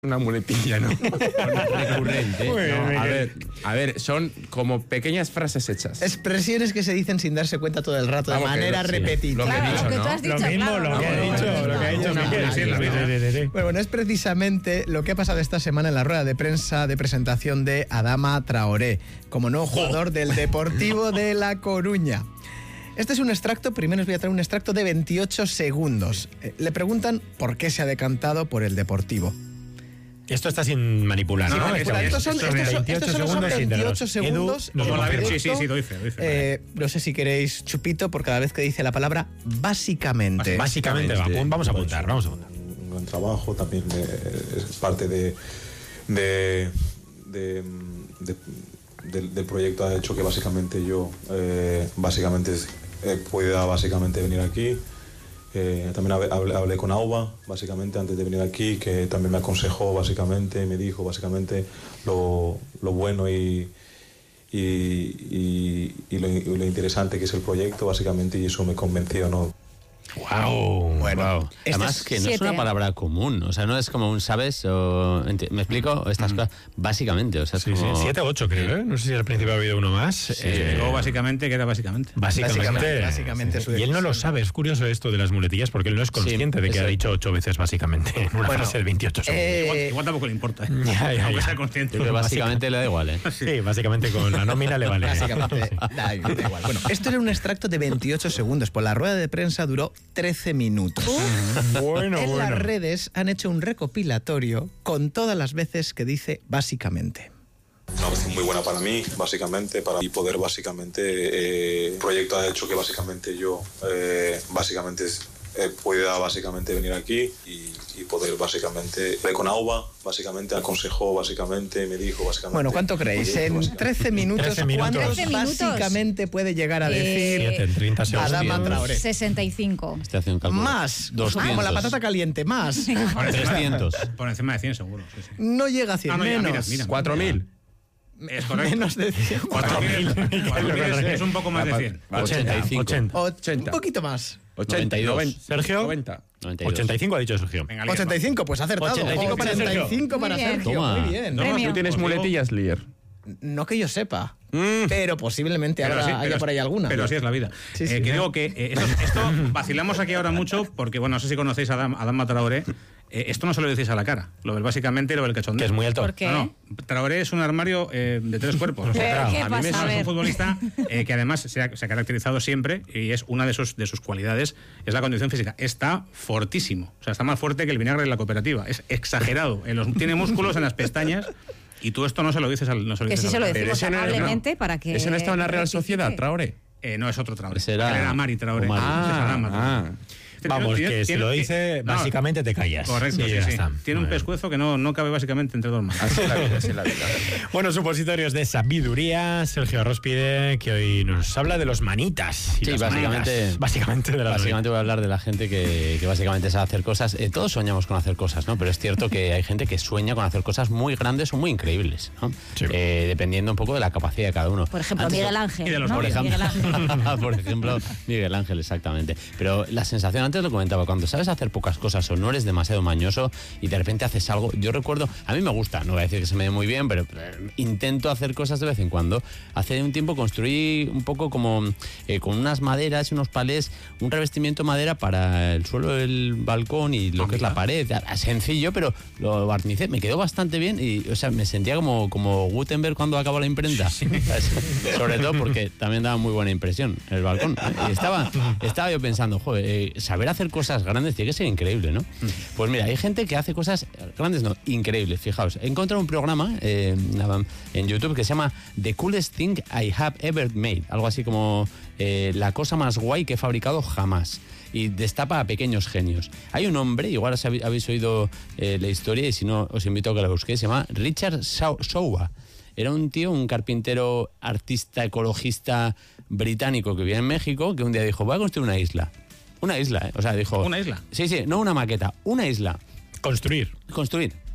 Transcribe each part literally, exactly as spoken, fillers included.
Una muletilla, ¿no? Recurrente. Muy bien, No, a Miguel. ver, a ver, son como pequeñas frases hechas. Expresiones que se dicen sin darse cuenta todo el rato, de Vamos, que manera lo- sí, repetitiva. lo que he Claro, dicho, lo que ¿no? tú has dicho, Lo mismo, claro. lo que ha Vamos, dicho, vamos, lo que ha vamos, dicho una Miguel. Sí, muletilla, sí, ¿no? sí, sí, sí. Bueno, bueno, es precisamente lo que ha pasado esta semana en la rueda de prensa de presentación de Adama Traoré, como nuevo jugador del Deportivo de La Coruña. Este es un extracto, primero os voy a traer un extracto de veintiocho segundos. Eh, Le preguntan por qué se ha decantado por el Deportivo. Esto está sin manipular, ¿no? No, no, Esto- esto- Estos son, esto estos es son- veintiocho estos solo son segundos veintiocho íntegros. segundos. Edu, nos en lo la- confirma. sí, sí, sí, doy fe, doy fe. Eh, no sé si queréis chupito por cada vez que dice la palabra básicamente. Básicamente, va, Básicamente. vamos a apuntar, vamos a apuntar. Un gran trabajo, también eh, es parte de, de, de- de- del, del proyecto ha hecho que básicamente yo eh, básicamente eh, pueda básicamente venir aquí. Eh, también hablé, hablé- hablé con Auba básicamente antes de venir aquí, que también me aconsejó básicamente, me dijo básicamente lo, lo bueno y, y, y- y lo, y lo interesante que es el proyecento básicamente, y eso me convenció, ¿no? Wow, Bueno, wow. este Además es que no es siete. una palabra común, o sea, no es como un sabes o... enti- ¿Me explico? Estas cosas, básicamente, o sea, es Sí, sí, como... siete o ocho creo, ¿eh? No sé si al principio ha habido uno más. Eh, Luego, básicamente, ¿qué era básicamente? Básicamente. Básicamente, básicamente su Y él no lo sabe, es curioso esto de las muletillas porque él no es consciente de que eso. ha dicho ocho veces básicamente en una Bueno, frase de veintiocho segundos. Eh, Igual, igual tampoco le importa, ¿eh? Ya, ya, Aunque ya. sea consciente. Yo creo que básicamente le da igual, ¿eh? Sí, básicamente con la nómina le vale. Básicamente, Sí. da igual, da igual. Bueno, esto era un extracto de veintiocho segundos, pues la rueda de prensa duró trece minutos. Bueno, en bueno. las redes han hecho un recopilatorio con todas las veces que dice básicamente. Una opción muy buena para mí, básicamente, para y poder básicamente, eh, el proyecto ha hecho que básicamente yo, eh, básicamente, eh, pueda básicamente venir aquí y, y poder básicamente, hablé con Auba, básicamente, aconsejó, básicamente, me dijo, básicamente. Bueno, ¿cuánto creéis? proyecto, En básicamente. trece minutos, trece minutos. ¿cuántos trece minutos. básicamente puede llegar a Eh, decir Siete, en treinta segundos. Adama Traoré? sesenta y cinco. Estoy haciendo un cálculo. Más, doscientos. como la patata caliente, más. Por encima- trescientos. Por encima de cien, seguro. Sí, sí. No llega a cien, Ah, no, ya, mira, menos. mira. Cuatro mil. Es correcto. Menos de cien. cuatro mil es, es un poco más de cien. ochenta y cinco. ochenta. O- ochenta. Un poquito más. ochenta, noventa y dos. noventa, Sergio. noventa. noventa y dos. ochenta y cinco ha dicho Sergio. Venga, Lier, ochenta y cinco, pues ha acertado. ochenta y cinco para ochenta y Sergio. cinco para Muy bien. Sergio. Toma. Muy bien. No, Premio. ¿Tú tienes Os digo- muletillas, Lier? No que yo sepa, Mm. pero posiblemente Pero habrá, sí, haya pero- por ahí alguna. Pero así es la vida. Sí, Eh, sí. que digo que eh, esto, esto vacilamos aquí ahora mucho porque, bueno, no sé si conocéis a Adam, Adama Traoré. Eh, esto no se lo decís a la cara. Lo del básicamente, lo del cachondeo. Que es muy alto. ¿Por qué? No, no. Traoré es un armario eh, de tres cuerpos. O sea, ¿Qué a mí pasa? me A es un ver. futbolista eh, que además se ha, se ha caracterizado siempre, y es una de sus, de sus cualidades, es la condición física. Está fortísimo. O sea, está más fuerte que el vinagre de la cooperativa. Es exagerado. En los- tiene músculos en las pestañas. Y tú esto no se lo dices al no se lo Que dices sí al- se lo Pero decimos ese no era- amablemente no. para que... ¿Ese no estaba en la Real rectifique. Sociedad, Traoré? Eh, no, es otro Traoré. Ese era- Él era Mari Traoré. Omar. Ese es Adama Traoré. Ah. Este Vamos, tiene- que si tiene- lo dice, no, básicamente te callas. Correcto, Y sí, ya sí. está. Tiene un Muy bien. pescuezo que no, no cabe básicamente entre dos manos. Así es la vida, así es la vida. Bueno, supositorios de sabiduría. Sergio Arróspide, que hoy nos habla de los manitas. y Sí, las básicamente- manitas. Básicamente de las Básicamente voy a hablar de la gente que, que básicamente sabe hacer cosas. Eh, todos soñamos con hacer cosas, ¿no? Pero es cierto que hay gente que sueña con hacer cosas muy grandes o muy increíbles, ¿no? Sí. Eh, dependiendo un poco de la capacidad de cada uno. Por ejemplo, Antes- Miguel Ángel. y de los ¿no? Por ejemplo, Miguel Ángel. por ejemplo, Miguel Ángel, exactamente. Pero la sensación, antes lo comentaba, cuando sabes hacer pocas cosas o no eres demasiado mañoso y de repente haces algo, yo recuerdo, a mí me gusta, no voy a decir que se me dé muy bien, pero eh, intento hacer cosas de vez en cuando. Hace un tiempo construí un poco como eh, con unas maderas y unos palés, un revestimiento de madera para el suelo del balcón y lo que es la pared. Sencillo, pero lo barnicé, me quedó bastante bien y, o sea, me sentía como, como Gutenberg cuando acabó la imprenta. ¿Sabes? Sobre todo porque también daba muy buena impresión el balcón. Y estaba, estaba yo pensando, joder, eh, saber hacer cosas grandes tiene que ser increíble, ¿no? Pues mira, hay gente que hace cosas grandes, no, increíbles. Fijaos, he encontrado un programa eh, en YouTube que se llama The Coolest Thing I Have Ever Made. Algo así como eh, la cosa más guay que he fabricado jamás. Y destapa a pequeños genios. Hay un hombre, igual os habéis, habéis oído eh, la historia y si no os invito a que la busquéis, se llama Richard Showa. Era un tío, un carpintero, artista, ecologista británico que vivía en México, que un día dijo, voy a construir una isla. Una isla, ¿eh? O sea, dijo... ¿Una isla? Sí, sí, no una maqueta, una isla. Construir. Construir.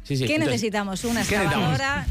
Sí, sí. ¿Qué Entonces, necesitamos? ¿Una ¿qué necesitamos? excavadora?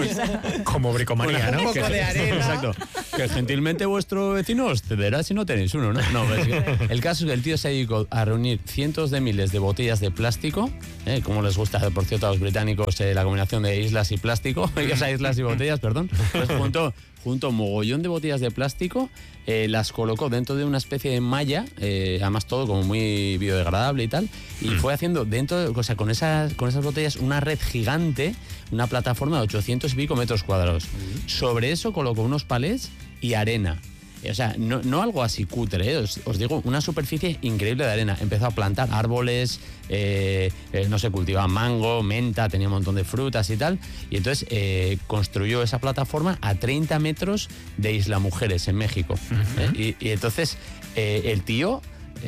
No. Como bricomanía, ¿no? Un poco de arena. Exacto. Que gentilmente vuestro vecino os cederá si no tenéis uno, ¿no? No, pues, el caso es que el tío se dedicó a reunir cientos de miles de botellas de plástico, ¿eh? Como les gusta, por cierto, a los británicos eh, la combinación de islas y plástico, o sea, islas y botellas, perdón. Pues junto, junto un mogollón de botellas de plástico, eh, las colocó dentro de una especie de malla, eh, además todo como muy biodegradable y tal, y fue haciendo dentro, de, o sea, con esas, con esas botellas una red gigante, una plataforma de ochocientos y pico metros cuadrados. Sobre eso colocó unos palés y arena. O sea, no, no algo así cutre, ¿eh? os, os digo, una superficie increíble de arena. Empezó a plantar árboles, eh, eh, no sé, cultivaba mango, menta, tenía un montón de frutas y tal. Y entonces eh, construyó esa plataforma a treinta metros de Isla Mujeres, en México. Uh-huh. ¿eh? y, y entonces eh, el tío,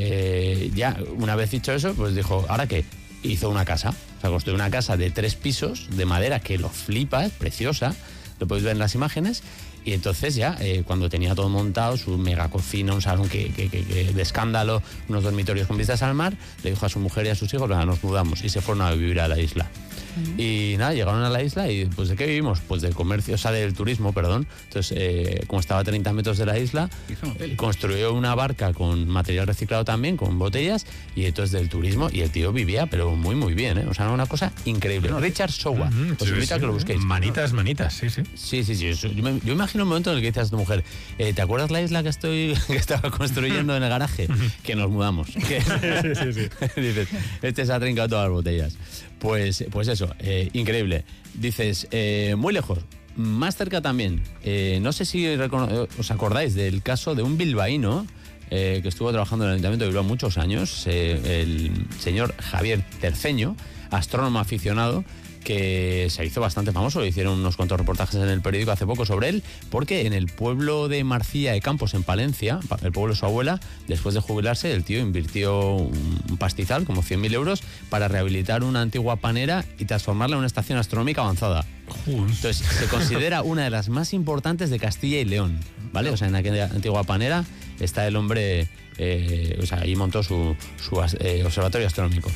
eh, ya una vez dicho eso, pues dijo, ¿ahora qué? Hizo una casa. O sea, construyó una casa de tres pisos de madera que lo flipa, es preciosa. Lo podéis ver en las imágenes. Y entonces ya, eh, cuando tenía todo montado, su mega cocina, un salón que, que, que, que de escándalo, unos dormitorios con vistas al mar, le dijo a su mujer y a sus hijos, venga, nos mudamos, y se fueron a vivir a la isla. Uh-huh. Y nada, llegaron a la isla y pues ¿de qué vivimos? Pues del comercio, o sea, del turismo, perdón. Entonces, eh, como estaba a treinta metros de la isla, eh, construyó una barca con material reciclado también, con botellas, y entonces del turismo, y el tío vivía, pero muy, muy bien, ¿eh? O sea, una cosa increíble. Richard Sowa, Uh-huh, os sí, invito sí. a que lo busquéis. Manitas, manitas, sí, sí. Sí, sí, sí. Eso, yo, me, yo imagino un momento en el que dices a tu mujer, eh, ¿te acuerdas la isla que estoy que estaba construyendo en el garaje? Que nos mudamos. Que, sí, sí, sí. Dices, este se ha trincado todas las botellas. Pues, pues eso, eh, increíble. Dices, eh, muy lejos, más cerca también. Eh, no sé si recono- os acordáis del caso de un bilbaíno eh, que estuvo trabajando en el Ayuntamiento de Bilbao muchos años, eh, el señor Javier Terceño, astrónomo aficionado, que se hizo bastante famoso. Hicieron unos cuantos reportajes en el periódico hace poco sobre él, porque en el pueblo de Marcilla de Campos, en Palencia, el pueblo de su abuela, después de jubilarse, el tío invirtió un pastizal, como cien mil euros, para rehabilitar una antigua panera y transformarla en una estación astronómica avanzada. Entonces, se considera una de las más importantes de Castilla y León, ¿vale? O sea, en aquella antigua panera está el hombre... Eh, o sea, ahí montó su, su eh, observatorio astronómico.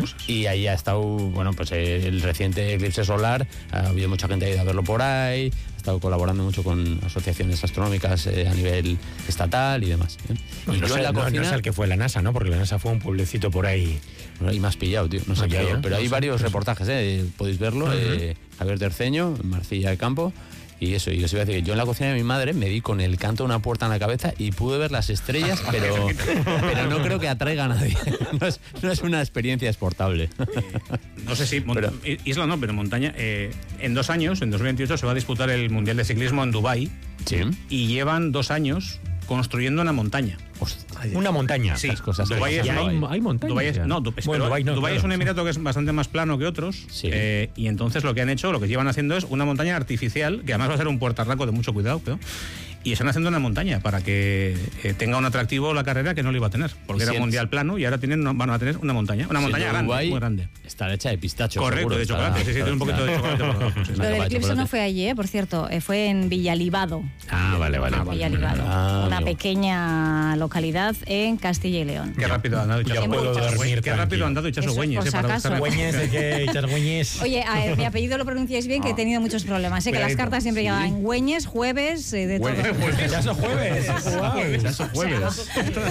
Y ahí ha estado, bueno, pues eh, el reciente eclipse solar, ha habido mucha gente que ha ido a verlo por ahí, ha estado colaborando mucho con asociaciones astronómicas eh, a nivel estatal y demás. ¿eh? Y Y no, yo sé, en la no, cocina... no es el que fue la NASA, ¿no? Porque la NASA fue un pueblecito por ahí. Bueno, ahí me has pillado, tío. No sé, Ah, ya, pero, ya. pero hay No sé, varios no sé. reportajes, ¿eh? Podéis verlo. Ujú. eh, Javier Terceño, Marcilla de Campo. Y eso, y os iba a decir que yo en la cocina de mi madre me di con el canto de una puerta en la cabeza y pude ver las estrellas, pero, pero no creo que atraiga a nadie. No es, no es una experiencia exportable. No sé si mon- Pero- isla no, pero montaña. Eh, en dos años, en dos mil veintiocho, se va a disputar el Mundial de Ciclismo en Dubái Sí. y llevan dos años construyendo una montaña. Una montaña. Sí, Estas cosas que Dubái es, Ya hay, hay montañas. Dubái es- ya. no, Du- Bueno, pero Dubái no, Dubái claro. es un emirato que es bastante más plano que otros. Sí. eh, y entonces lo que han hecho, lo que llevan haciendo es una montaña artificial, que además va a ser un puertarraco de mucho cuidado, creo. Y están haciendo una montaña para que eh, tenga un atractivo la carrera que no lo iba a tener, porque Y era si un es- mundial plano y ahora tienen, una- van a tener una montaña. Una montaña Siendo grande, Dubái, muy grande. Está hecha de pistacho. Correcto, seguro, de estará- chocolate. Sí, sí, tiene un poquito de chocolate por abajo. Sí, sí. Lo del Chocolate. eclipse no fue allí, ¿eh? Por cierto, eh, fue en Villalibado. Ah, vale, vale. vale. Villalibado, Ah, una amigo. pequeña localidad en Castilla y León. Qué rápido ha andado y Ya Chaso puedo Güeñes. dormir Qué rápido tranquilo. ha andado y Chaso Eso, Güeñes, por eh, si para acaso. buscar- Güeñes, ¿de qué? Echar güeñes. Oye, a ver, mi apellido lo pronunciáis bien, que he tenido muchos problemas. Sé que las Cuidadito. cartas siempre llevan Güeñes, jueves, eh, de todo. Ya son jueves. Chaso jueves.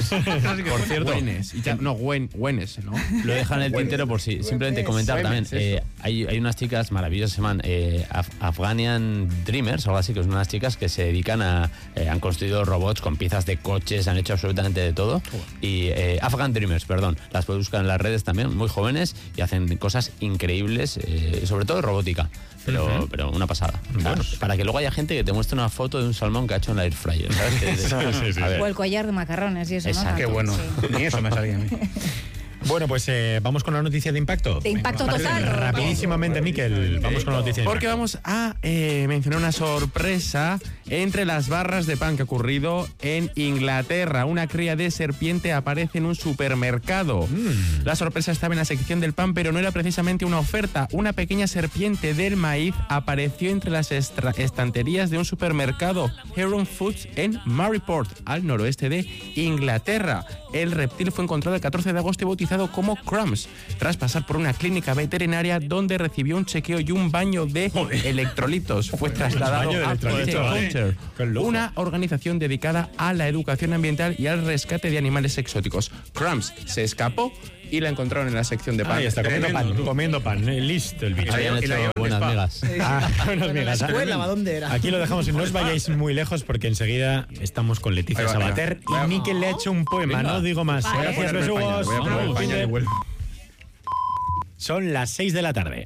Por cierto. Güenes. Y ya- No, Gwen, Güenes, ¿no? Lo dejan en el tintero por si. Simplemente comentar también. Güenes, eso. eh, hay, hay unas chicas maravillosas, se llaman eh, Af- Afghanian Dreamers, o algo así, que son unas chicas que se dedican a. eh, han construido robots con piezas de coches, han hecho absolutamente de todo. Y eh, Afghan Dreamers, perdón. Las puedes buscar en las redes también, muy jóvenes y hacen cosas increíbles, eh, sobre todo robótica. Pero, pero una pasada. O sea, para que luego haya gente que te muestre una foto de un salmón que ha hecho en la air fryer, ¿sabes? Que dices, Sí, sí. a ver, O el collar de macarrones y eso, ¿no? Exacto. Qué Tanto, bueno. sí. Ni eso me salía a mí. Bueno, pues eh, vamos con la noticia de impacto. De impacto Vale, total. Rapidísimamente, Miquel. Vamos con la noticia de Porque impacto. vamos a eh, mencionar una sorpresa entre las barras de pan que ha ocurrido en Inglaterra. Una cría de serpiente aparece en un supermercado. Mm. La sorpresa estaba en la sección del pan, pero no era precisamente una oferta. Una pequeña serpiente del maíz apareció entre las estra- estanterías de un supermercado, Heron Foods, en Maryport, al noroeste de Inglaterra. El reptil fue encontrado el catorce de agosto y bautizado bautizado como Crumbs, tras pasar por una clínica veterinaria donde recibió un chequeo y un baño de Joder. electrolitos. Fue trasladado Baño de a electrolitos, Project vale. Hunter, Qué loco. una organización dedicada a la educación ambiental y al rescate de animales exóticos. Crumbs se escapó y la encontraron en la sección de pan. Ahí está, comiendo Tremendo, pan, tú. comiendo pan. eh, Listo el bicho. Habían y la hecho llevan de buenas spa. migas. Ah, unas Bueno, la migas. escuela, ¿a dónde era? Aquí lo dejamos y no os vayáis muy lejos porque enseguida estamos con Leticia Ahí va, Sabater venga. Voy y a- Miquel le ha hecho un poema, Venga. no digo más. Vale. Voy a Gracias, ponerme el pañal, besugos. voy a ponerme el Fin pañal de- y vuelvo. Son las seis de la tarde.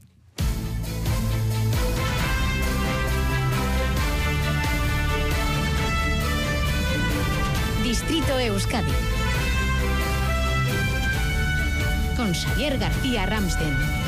Distrito Euskadi. Con Xavier García Ramsten.